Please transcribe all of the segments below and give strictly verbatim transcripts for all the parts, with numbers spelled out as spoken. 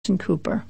Cooper.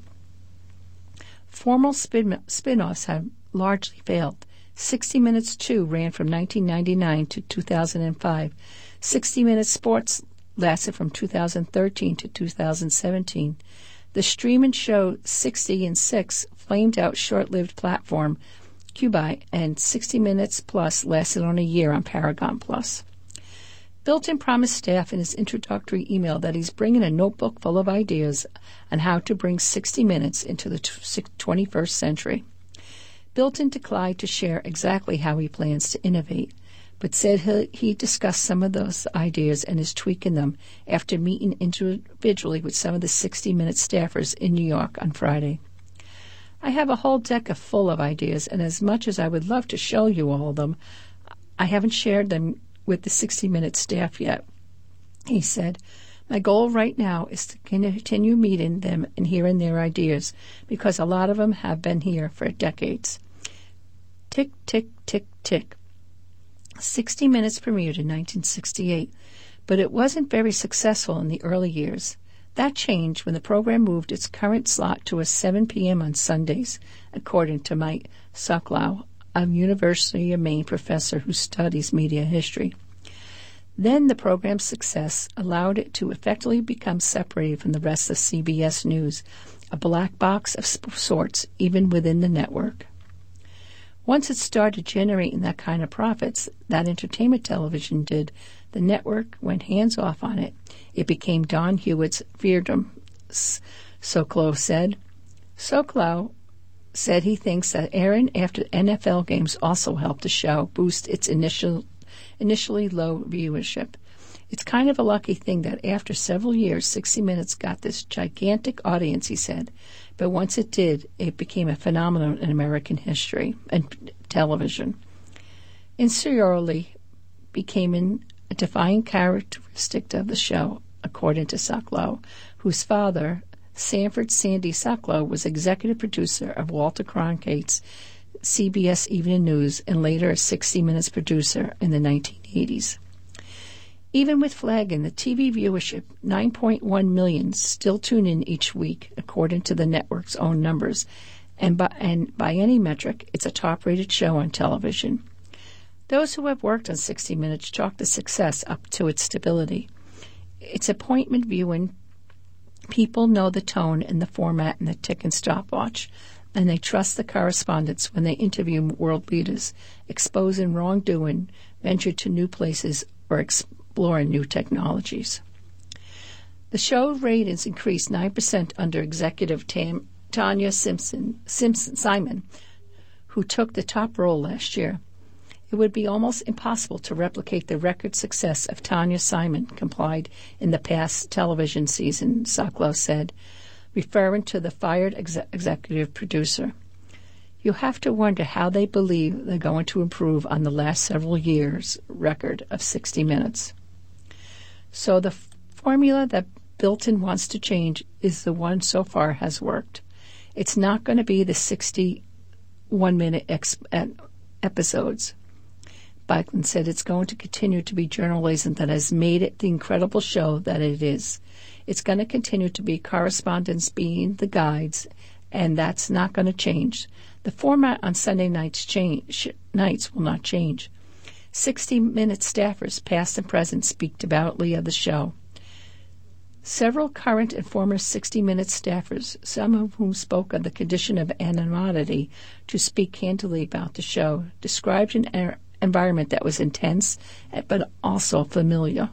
Formal spin- spin-offs have largely failed. sixty minutes, too, ran from nineteen ninety-nine to two thousand five. sixty minutes Sports lasted from two thousand thirteen to two thousand seventeen. The streaming show sixty and six flamed out short-lived platform Quibi, and sixty minutes Plus lasted on a year on Paragon Plus. Bilton promised staff in his introductory email that he's bringing a notebook full of ideas on how to bring sixty minutes into the twenty-first century. Bilton declined to share exactly how he plans to innovate, but said he, he discussed some of those ideas and is tweaking them after meeting individually with some of the sixty minute staffers in New York on Friday. I have a whole deck of full of ideas, and as much as I would love to show you all of them, I haven't shared them with the sixty minute staff yet, he said. My goal right now is to continue meeting them and hearing their ideas, because a lot of them have been here for decades. Tick, tick, tick, tick. sixty minutes premiered in nineteen sixty-eight, but it wasn't very successful in the early years. That changed when the program moved its current slot to a seven p.m. on Sundays, according to Mike Sokolow, a University of Maine professor who studies media history. Then the program's success allowed it to effectively become separated from the rest of C B S News, a black box of sorts even within the network. Once it started generating that kind of profits that entertainment television did, the network went hands-off on it. It became Don Hewitt's freedom, Sokolow said. Sokolow said he thinks that airing after N F L games also helped the show boost its initial, initially low viewership. It's kind of a lucky thing that after several years, sixty minutes got this gigantic audience, he said. But once it did, it became a phenomenon in American history and television. Insecurity became a defining characteristic of the show, according to Sokolow, whose father, Sanford Sandy Sokolow, was executive producer of Walter Cronkate's C B S Evening News and later a sixty minutes producer in the nineteen eighties. Even with flagging the T V viewership, nine point one million still tune in each week, according to the network's own numbers, and by, and by any metric, it's a top-rated show on television. Those who have worked on sixty minutes chalk the success up to its stability. It's appointment viewing. People know the tone and the format and the tick and stopwatch, and they trust the correspondents when they interview world leaders, exposing wrongdoing, venture to new places, or exploring new technologies. The show ratings increased nine percent under executive Tam, Tanya Simpson, Simpson Simon, who took the top role last year. It would be almost impossible to replicate the record success of Tanya Simon complied in the past television season, Sokolow said, referring to the fired ex- executive producer. You have to wonder how they believe they're going to improve on the last several years' record of sixty minutes. So the f- formula that Bilton wants to change is the one so far has worked. It's not going to be the sixty-one minute ex- episodes. Bachman said it's going to continue to be journalism that has made it the incredible show that it is. It's going to continue to be correspondents being the guides, and that's not going to change. The format on Sunday nights change, nights will not change. sixty minute staffers, past and present, speak devoutly of the show. Several current and former sixty minute staffers, some of whom spoke of the condition of anonymity to speak candidly about the show, described an er- environment that was intense but also familiar.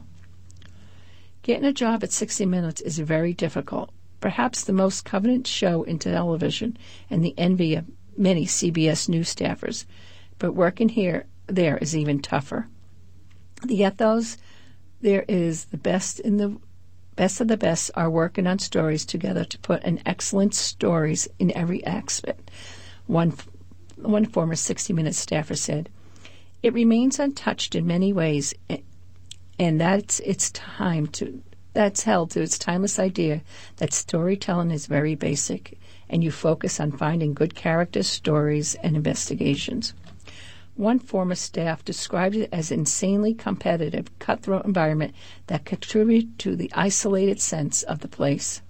Getting a job at sixty minutes is very difficult, perhaps the most coveted show in television and the envy of many C B S News staffers, but working here there is even tougher. The ethos there is the best in the best of the best are working on stories together to put an excellent stories in every aspect. One one former sixty minute staffer said, "It remains untouched in many ways, and that's its time to that's held to its timeless idea that storytelling is very basic, and you focus on finding good characters, stories, and investigations." One former staff described it as an insanely competitive, cutthroat environment that contributed to the isolated sense of the place.